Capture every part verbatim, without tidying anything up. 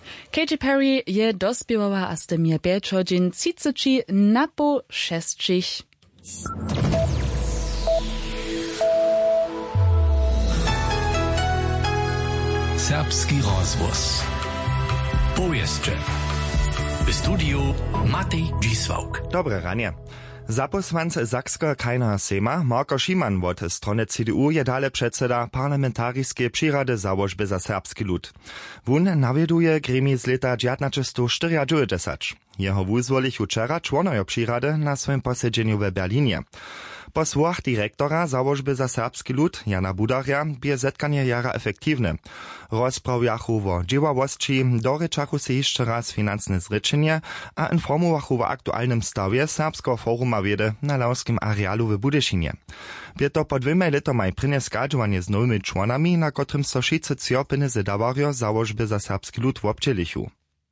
Katy Perry je dospěwała a ste mir pět hodin třicet na po šestčich. Serbski rozvoz. Powieszcze. W studiu Matej Dzisłauk. Dobre ranie. Zaposłanc Sakska Krajna Sejma Marko Šiman od strony C D U je dale předseda parlamentarijskiej przyrady założby za serbski lud. Wun nawieduje gremi z leta dziewiętnaście dziewięćdziesiąt. Jeho wuzwolić wczera członojo przyrady na swoim posiedzeniu w Berlinie. Po słowach dyrektora założby za serbski lud Jana Budarja bie zetkanie jara efektywne. Rozprawiachu o dzieławosci, doryczachu se jeszcze raz finansne zryczenie, a informowachu o aktualnym stawie Serbskiego Foruma Wiedy na lauskim arealu w Budyszynie. Bie to po dwoma letoma prynie skadżowanie z nowymi członami, na kotrym so šice cjopiny zedawario założby za serbski lud w obcielichu.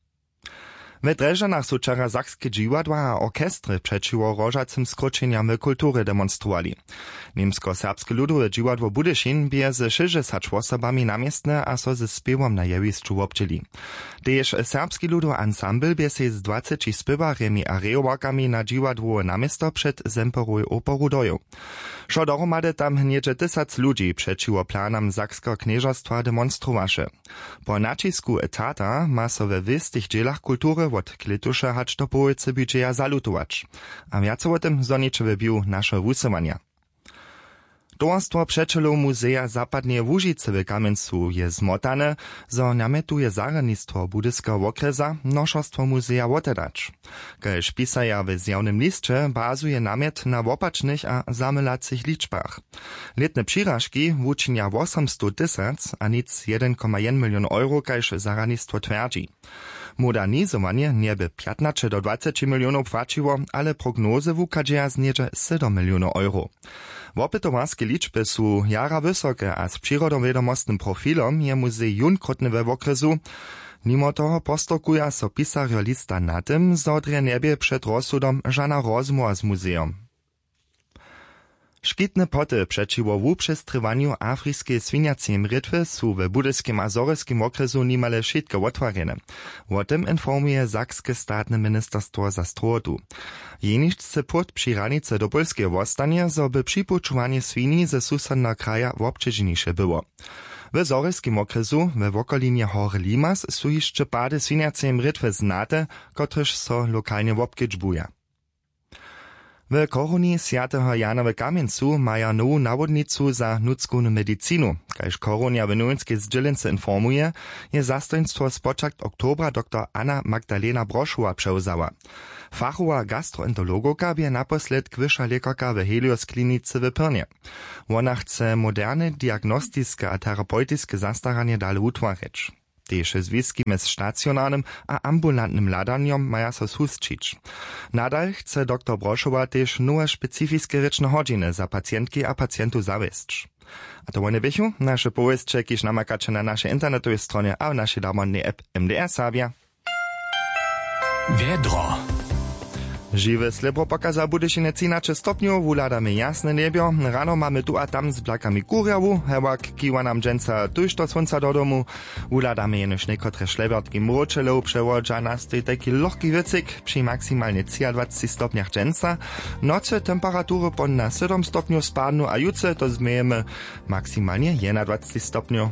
W Dreżanach su wczera sakskie dziwadła a orkestry przeciwko rożacym skróceniam kultury demonstrowali. Niemsko-serbskie ludowe dziwadło Budyszin bie z sześćdziesięcioma osobami namiestne a so ze spiewom na jewisku obdzieli. Tež serbski ludowy ansambl bie se z dwudziestu spiewarjemi a reowakami na dziwadło namiesto przed Zemperuj oporu doją. Šo dohromady tam niecze tysac ludzi przeciwko planam sakskiego knieżostwa demonstrowaše. Po nacisku etata ma so we wystych dzielach kultury od kletusze hacz do połojcy budżeja zalutować. A więcej o tym zonicze wybił nasze wusowania. Towarstwo Przeczelów Muzeja Zapadnie Łužice w Kamencu je zmotane, zo nametuje zaradnictwo budyskiego okresa noszostwo muzeja wotedać. Kaž pisaja w zjawnym liście bazuje namiet na wopacznych a zamylacych liczbach. Letne przyrażki wuczynia osiemsto tysięcy, a nic jeden przecinek jeden milion euro, kaž zaradnictwo twierdzi. Modernizowanie nieby piętnaście do dwudziestu milionów płaciło, ale prognozy wukadzieja zniecze siedem milionów euro. Wopytowarskie liczby su jara wysokie, a z przyrodowiadomostnym profilom je muzej junkrotny we okresu. Mimo toho postokuja so pisario lista na tym, zodrje niebie przed rozsudom żana rozmowa z muzeum. Škitne poty przeciwko wuprzestrywaniu afryjskiej swiniacej mrtwy su w budyskim a zoryskim okresu nimale wszystkie otwarjene. O tym informuje Sakskie statne ministerstwo za strotu. Jeniczce put przy ranice do Polskiej wostanie, zo by przypuczowanie swini ze susednego kraja obciążniejsze było. W zoryskim okresu w okolinie Hory Limas su jeszcze pady swiniacej mrtwy znate, kotryż so lokalnie obkedźbuje. W koruni Świętego Jana w Kamieńcu maja nową nawodnicu za nudzką medycinu. Kaž korunia w Nujinskiej Zdźelince informuje, je zastojnictwo z początku oktobra dr Anna Magdalena Broszowa przełzała. Fachowa gastroenterologoka bie naposled wyższa lekarka w Helios klinice w Pyrnie. Ona chce moderne diagnostiske a terapeutyczne zastaranie dalej utworzyć. Tež związki z stacjonarnym a ambulantnym ladaniem maja so susčić. Nadal chce dr Broszowa też nowe specyficzne ryczne godziny za pacjentki a pacjentów zawiesć. A to one bychu, nasze powieście, kiż namakacie na naszej internetowej stronie a w naszej darmodnej app M D R Sabia. Wiedro. Žiwe slebro pokaza Budyšine trzynaście stopniów, wuladamy jasne niebio, rano mamy tu a tam z blakami kurjawu, hewak kiwa nam dżęca tuż do słońca do domu, wuladamy jenoż niekotre szlebertki mročelov, przewodża nas tej taki lohki wycyk przy maksymalnie dwudziestu stopniach dżęca, noce temperatury po na siedem stopniów spadną, a jutrze to zmiejemy maksymalnie dwadzieścia jeden stopniów.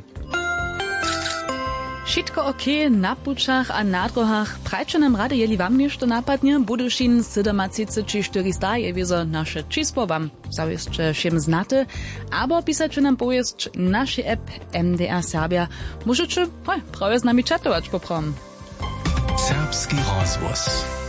Wszystko ok na pučach a na drohach. Prajče nam rade, jeli vam nešto napadnie, Budyšin sedemtridsať štyri je wiezo nasze čísło wam zawieszcze všem znate, abo pisacie nam powiesť naše app M D R Serbia. Możecie, hoj, prawie z nami czatować poprom. Serbski rozvoz.